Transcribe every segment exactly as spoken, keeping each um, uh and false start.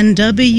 N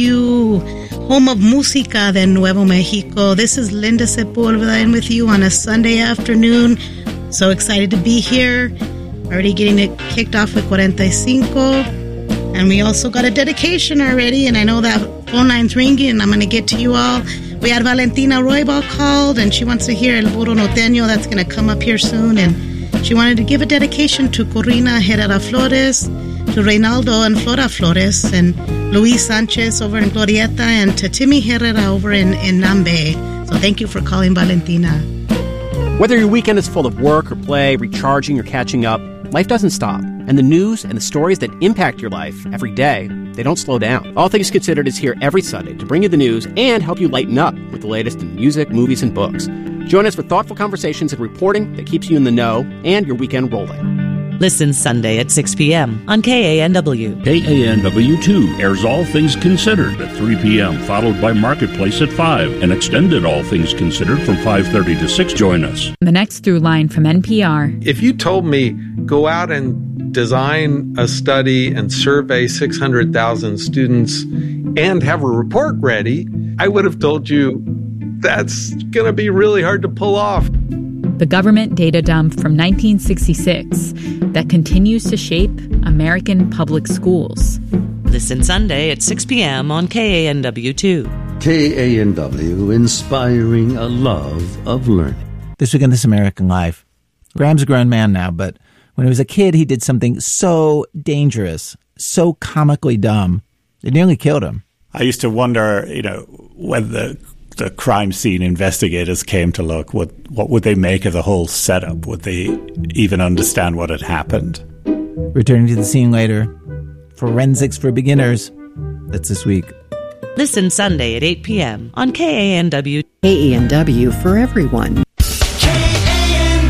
W, home of música de Nuevo Mexico. This is Linda Sepúlveda in with you on a Sunday afternoon. So excited to be here. Already getting it kicked off with cuarenta-y-cinco. And we also got a dedication already, and I know that phone line's ringing, and I'm going to get to you all. We had Valentina Roybal called, and she wants to hear El Burro Norteño. That's going to come up here soon. And she wanted to give a dedication to Corina Herrera Flores, to Reynaldo and Flora Flores, and Luis Sanchez over in Glorieta, and to Timmy Herrera over in, in Nambe. So thank you for calling, Valentina. Whether your weekend is full of work or play, recharging or catching up, life doesn't stop. And the news and the stories that impact your life every day, they don't slow down. All Things Considered is here every Sunday to bring you the news and help you lighten up with the latest in music, movies, and books. Join us for thoughtful conversations and reporting that keeps you in the know and your weekend rolling. Listen Sunday at six p.m. on K A N W. K A N W two airs All Things Considered at three p.m., followed by Marketplace at five, and extended All Things Considered from five thirty to six. Join us. The next through line from N P R. If you told me, go out and design a study and survey six hundred thousand students and have a report ready, I would have told you that's going to be really hard to pull off. The government data dump from nineteen sixty-six that continues to shape American public schools. Listen Sunday at six p.m. on K A N W two. K A N W, inspiring a love of learning. This week on This American Life, Graham's a grown man now, but when he was a kid, he did something so dangerous, so comically dumb, it nearly killed him. I used to wonder, you know, when the the crime scene investigators came to look, what what would they make of the whole setup? Would they even understand what had happened? Returning to the scene later, Forensics for Beginners. That's this week. Listen Sunday at eight p.m. on K A N W. K A N W for everyone. K A N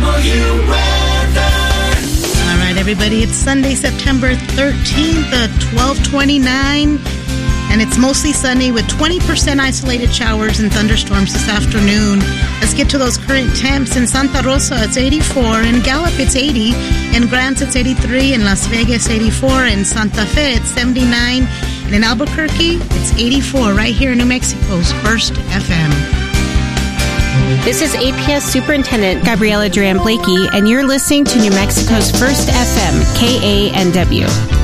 W weather. All right, everybody, it's Sunday, September thirteenth, uh, twelve twenty-nine. And it's mostly sunny with twenty percent isolated showers and thunderstorms this afternoon. Let's get to those current temps. In Santa Rosa, it's eighty-four. In Gallup, it's eighty. In Grants, it's eighty-three. In Las Vegas, eighty-four. In Santa Fe, it's seventy-nine. And in Albuquerque, it's eighty-four, right here in New Mexico's First F M. This is A P S Superintendent Gabriela Duran Blakey, and you're listening to New Mexico's First F M, K A N W.